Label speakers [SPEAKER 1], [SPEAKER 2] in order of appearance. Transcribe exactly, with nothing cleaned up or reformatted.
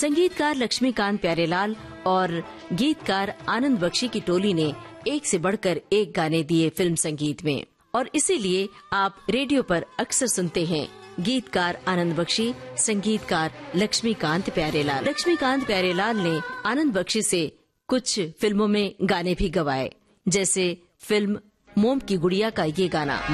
[SPEAKER 1] संगीतकार लक्ष्मीकांत प्यारेलाल और गीतकार आनंद बख्शी की टोली ने एक से बढ़कर एक गाने दिए फिल्म संगीत में, और इसीलिए आप रेडियो पर अक्सर सुनते हैं गीतकार आनंद बख्शी, संगीतकार लक्ष्मीकांत प्यारेलाल। लक्ष्मीकांत प्यारेलाल ने आनंद बख्शी से कुछ फिल्मों में गाने भी गवाए, जैसे फिल्म मोम की गुड़िया का ये गाना।